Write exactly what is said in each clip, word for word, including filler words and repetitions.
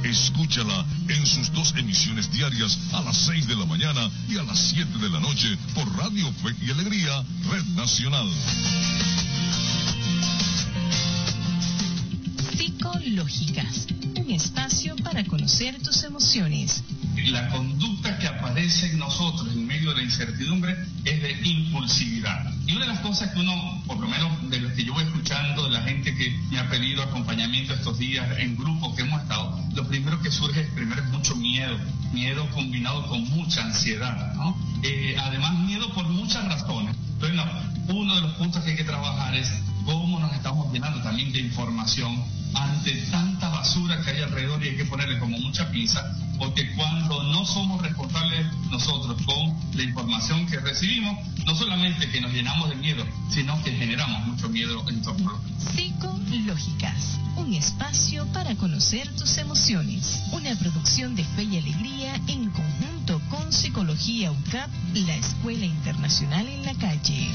Escúchala en sus dos emisiones diarias a las seis de la mañana y a las siete de la noche por Radio Fe y Alegría, Red Nacional. Psicológicas, un espacio para conocer tus emociones. La conducta que aparece en nosotros en medio de la incertidumbre es de impulsividad. Y una de las cosas que uno, por lo menos de lo que yo voy escuchando, de la gente que me ha pedido acompañamiento estos días en grupos que hemos estado, lo primero que surge es primero es mucho miedo, miedo combinado con mucha ansiedad, ¿no? Eh, además miedo por muchas razones. Entonces, no, uno de los puntos que hay que trabajar es cómo nos estamos llenando también de información ante tanta basura que hay alrededor, y hay que ponerle como mucha pinza, porque cuando no somos responsables nosotros con la información que recibimos, no solamente que nos llenamos de miedo, sino que generamos mucho miedo en torno a lo que... Psicológicas, un espacio para conocer tus emociones. Una producción de Fe y Alegría en conjunto con Psicología U C A P, la Escuela Internacional en la Calle.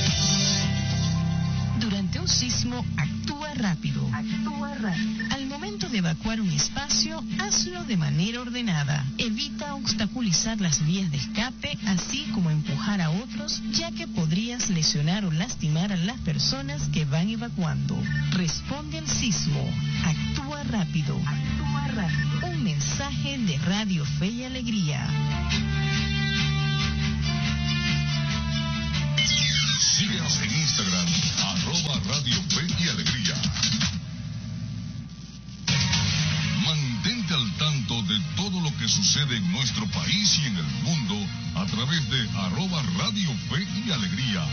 Durante un sismo, actúa rápido. Actúa rápido. Al momento de evacuar un espacio, hazlo de manera ordenada. Evita obstaculizar las vías de escape, así como empujar a otros, ya que podrías lesionar o lastimar a las personas que van evacuando. Responde al sismo. Actúa rápido. Actúa rápido. Un mensaje de Radio Fe y Alegría. Síguenos en Instagram, arroba Radio Fe y Alegría. Mantente al tanto de todo lo que sucede en nuestro país y en el mundo a través de arroba Radio Fe y Alegría.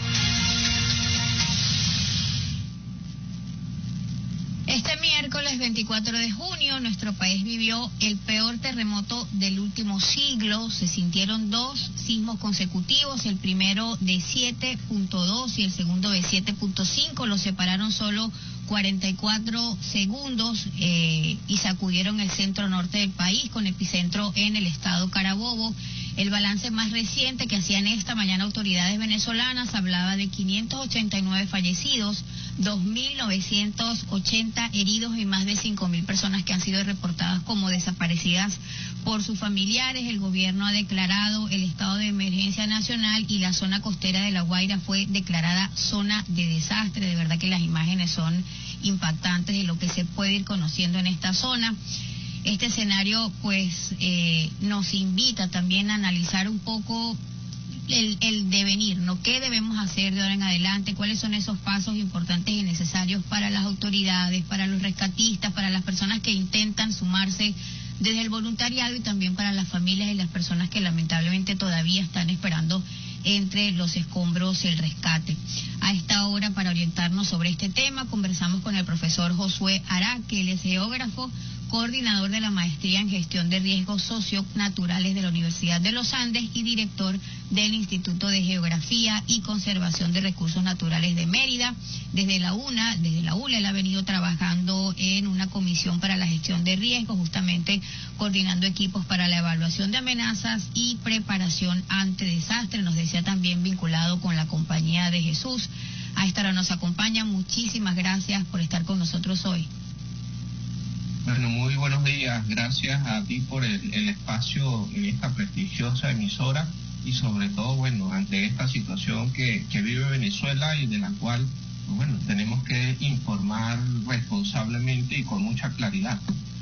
Este miércoles veinticuatro de junio, nuestro país vivió el peor terremoto del último siglo. Se sintieron dos sismos consecutivos, el primero de siete punto dos y el segundo de siete punto cinco. Los separaron solo cuarenta y cuatro segundos eh, y sacudieron el centro norte del país, con epicentro en el estado Carabobo. El balance más reciente que hacían esta mañana autoridades venezolanas hablaba de quinientos ochenta y nueve fallecidos, dos mil novecientos ochenta heridos y más de cinco mil personas que han sido reportadas como desaparecidas por sus familiares. El gobierno ha declarado el estado de emergencia nacional y la zona costera de La Guaira fue declarada zona de desastre. De verdad que las imágenes son impactantes de lo que se puede ir conociendo en esta zona. Este escenario pues eh, nos invita también a analizar un poco el, el devenir, ¿no? ¿Qué debemos hacer de ahora en adelante? ¿Cuáles son esos pasos importantes y necesarios para las autoridades, para los rescatistas, para las personas que intentan sumarse desde el voluntariado, y también para las familias y las personas que lamentablemente todavía están esperando entre los escombros y el rescate? A esta hora, para orientarnos sobre este tema, conversamos con el profesor Josué Ará, que él es geógrafo, coordinador de la Maestría en Gestión de Riesgos Socionaturales de la Universidad de los Andes y director del Instituto de Geografía y Conservación de Recursos Naturales de Mérida. Desde la UNA, desde la U L A, él ha venido trabajando en una comisión para la gestión de riesgos, justamente coordinando equipos para la evaluación de amenazas y preparación ante desastre. Nos decía también vinculado con la Compañía de Jesús. A esta hora nos acompaña. Muchísimas gracias por estar con nosotros hoy. Bueno, muy buenos días. Gracias a ti por el, el espacio en esta prestigiosa emisora, y sobre todo, bueno, ante esta situación que, que vive Venezuela y de la cual, bueno, tenemos que informar responsablemente y con mucha claridad.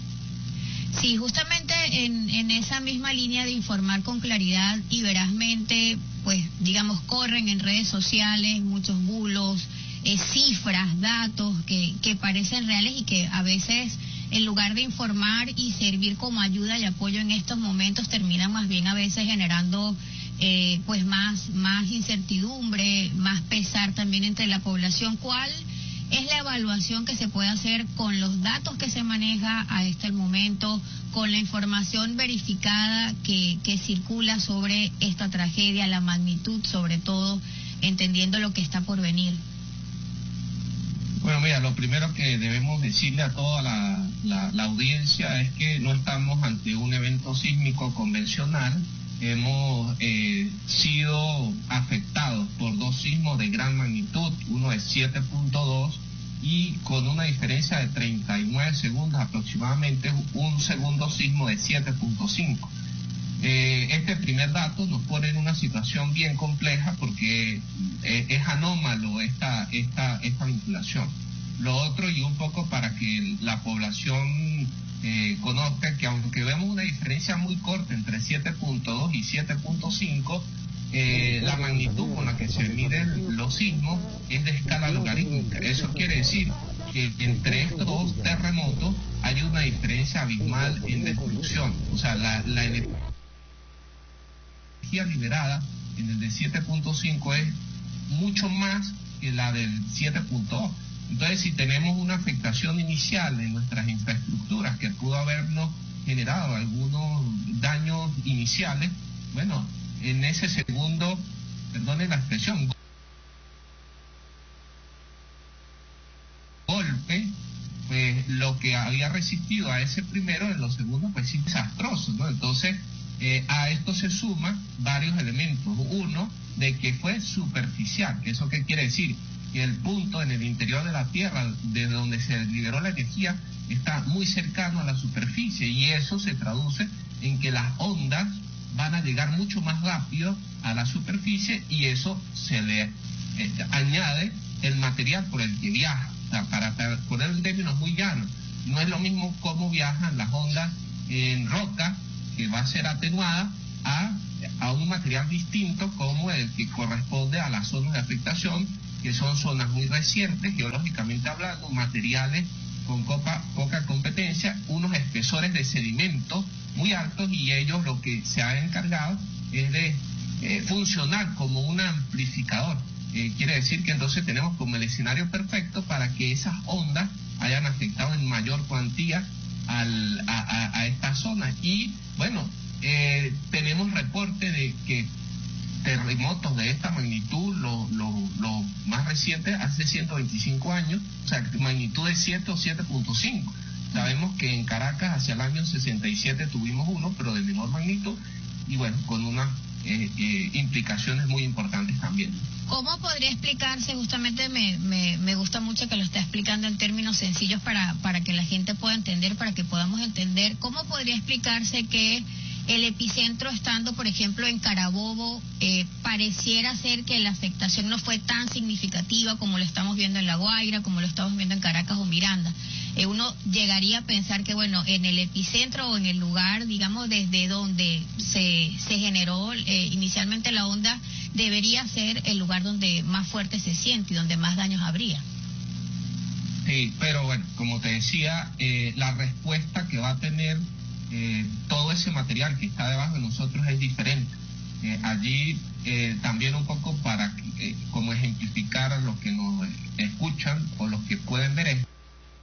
Sí, justamente en, en esa misma línea de informar con claridad y verazmente, pues, digamos, corren en redes sociales muchos bulos, eh, cifras, datos que, que parecen reales y que a veces, en lugar de informar y servir como ayuda y apoyo en estos momentos, terminan más bien a veces generando eh, pues más, más incertidumbre, más pesar también entre la población. ¿Cuál es la evaluación que se puede hacer con los datos que se maneja a este momento, con la información verificada que, que circula sobre esta tragedia, la magnitud sobre todo, entendiendo lo que está por venir? Bueno, mira, lo primero que debemos decirle a toda la, la, la audiencia es que no estamos ante un evento sísmico convencional. Hemos eh, sido afectados por dos sismos de gran magnitud, uno de siete punto dos y con una diferencia de treinta y nueve segundos aproximadamente, un segundo sismo de siete punto cinco. Eh, este primer dato nos pone en una situación bien compleja porque eh, es anómalo esta, esta, esta vinculación. Lo otro, y un poco para que la población eh, conozca que aunque vemos una diferencia muy corta entre siete punto dos y siete punto cinco, eh, la magnitud con la que se miden los sismos es de escala logarítmica. Eso quiere decir que entre estos dos terremotos hay una diferencia abismal en destrucción. O sea, la, la energía liberada en el de siete punto cinco es mucho más que la del siete punto dos. Entonces, si tenemos una afectación inicial en nuestras infraestructuras que pudo habernos generado algunos daños iniciales, bueno, en ese segundo, perdone la expresión, golpe, pues lo que había resistido a ese primero, en los segundos, pues sí, desastroso, ¿no? Entonces, eh, a esto se suman varios elementos. Uno, de que fue superficial. ¿Eso qué quiere decir? Que el punto en el interior de la Tierra, desde donde se liberó la energía, está muy cercano a la superficie, y eso se traduce en que las ondas van a llegar mucho más rápido a la superficie, y eso se le eh, añade el material por el que viaja. O sea, para, para poner en términos muy llanos, no es lo mismo cómo viajan las ondas en roca, que va a ser atenuada, a, a un material distinto como el que corresponde a las zonas de afectación, que son zonas muy recientes, geológicamente hablando, materiales con copa, poca competencia, unos espesores de sedimento muy altos, y ellos lo que se ha encargado es de eh, funcionar como un amplificador. Eh, quiere decir que entonces tenemos como el escenario perfecto para que esas ondas hayan afectado en mayor cuantía al, a, a, a estas zonas. Y bueno, eh, tenemos reporte de que terremotos de esta magnitud, los lo, lo más recientes, hace ciento veinticinco años, o sea, magnitud de siete o siete punto cinco. Sabemos que en Caracas hacia el año sesenta y siete tuvimos uno, pero de menor magnitud, y bueno, con unas eh, eh, implicaciones muy importantes también. ¿Cómo podría explicarse? Justamente me, me, me gusta mucho que lo esté explicando en términos sencillos para, para que la gente pueda entender, para que podamos entender. ¿Cómo podría explicarse que el epicentro, estando por ejemplo en Carabobo, eh, pareciera ser que la afectación no fue tan significativa como lo estamos viendo en La Guaira, como lo estamos viendo en Caracas o Miranda? Eh, uno llegaría a pensar que, bueno, en el epicentro o en el lugar, digamos, desde donde se, se generó eh, inicialmente la onda, debería ser el lugar donde más fuerte se siente y donde más daños habría. Sí, pero bueno, como te decía, eh, la respuesta que va a tener eh, todo ese material que está debajo de nosotros es diferente. Eh, allí eh, también un poco para eh, como ejemplificar a los que nos escuchan o los que pueden ver esto.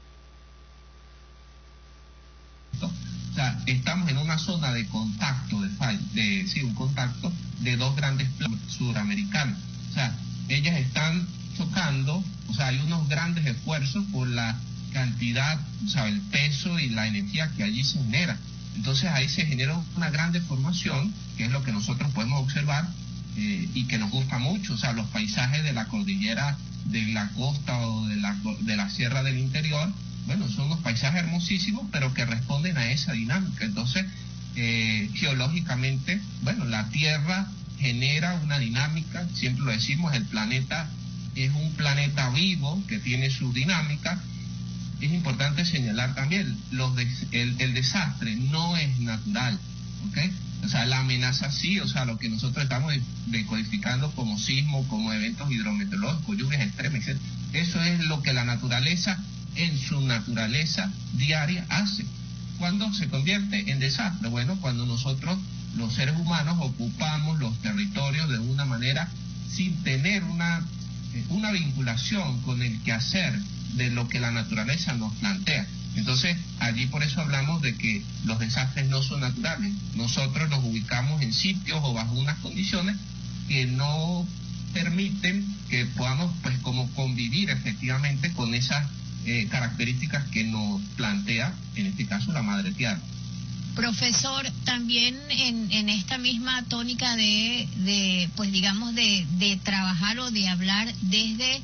O sea, estamos en una zona de contacto, de, de sí, un contacto de dos grandes placas suramericanas. O sea, ellas están chocando, o sea, hay unos grandes esfuerzos por la cantidad, o sea, el peso y la energía que allí se genera. Entonces ahí se genera una gran deformación, que es lo que nosotros podemos observar eh, y que nos gusta mucho. O sea, los paisajes de la cordillera de la costa o de la, de la sierra del interior, bueno, son unos paisajes hermosísimos, pero que responden a esa dinámica. Entonces, eh, geológicamente, bueno, la Tierra genera una dinámica, siempre lo decimos, el planeta es un planeta vivo que tiene su dinámica. Es importante señalar también, los des, el, el desastre no es natural, ¿ok? O sea, la amenaza sí, o sea, lo que nosotros estamos decodificando como sismo, como eventos hidrometeorológicos, lluvias extremas, etcétera. Eso es lo que la naturaleza, en su naturaleza diaria, hace. ¿Cuándo se convierte en desastre? Bueno, cuando nosotros, los seres humanos, ocupamos los territorios de una manera sin tener una, una vinculación con el quehacer de lo que la naturaleza nos plantea. Entonces, allí por eso hablamos de que los desastres no son naturales. Nosotros nos ubicamos en sitios o bajo unas condiciones que no permiten que podamos, pues, como convivir efectivamente con esas eh, características que nos plantea, en este caso, la Madre Tierra. Profesor, también en, en esta misma tónica de, de pues digamos, de, de trabajar o de hablar desde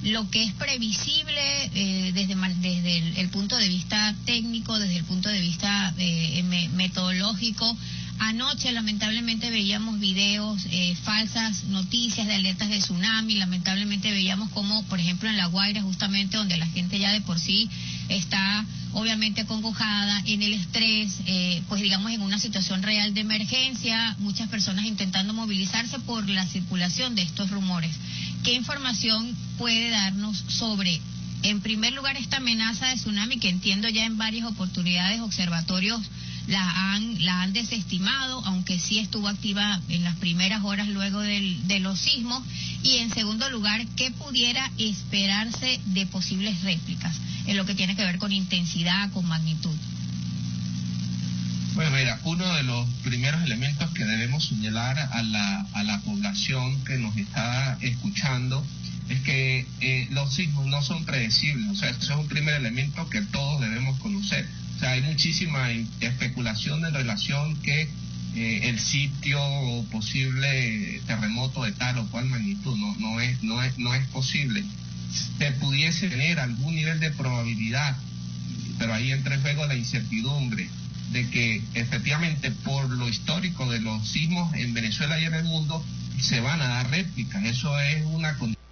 lo que es previsible eh, desde, desde el, el punto de vista técnico, desde el punto de vista eh, me, metodológico. Anoche lamentablemente veíamos videos, eh, falsas noticias de alertas de tsunami, lamentablemente veíamos como, por ejemplo, en La Guaira, justamente donde la gente ya de por sí está obviamente acongojada, en el estrés, eh, pues digamos en una situación real de emergencia, muchas personas intentando movilizarse por la circulación de estos rumores. ¿Qué información puede darnos sobre, en primer lugar, esta amenaza de tsunami, que entiendo ya en varias oportunidades observatorios la han, la han desestimado, aunque sí estuvo activa en las primeras horas luego del, de los sismos? Y en segundo lugar, ¿qué pudiera esperarse de posibles réplicas en lo que tiene que ver con intensidad, con magnitud? Bueno, mira, uno de los primeros elementos que debemos señalar a la, a la población que nos está escuchando es que eh, los sismos no son predecibles. O sea, eso es un primer elemento que todos debemos conocer. O sea, hay muchísima especulación en relación que eh, el sitio o posible terremoto de tal o cual magnitud no, no es, no es, no es posible. Se pudiese tener algún nivel de probabilidad, pero ahí entra en juego la incertidumbre de que efectivamente por lo histórico de los sismos en Venezuela y en el mundo se van a dar réplicas. Eso es una condición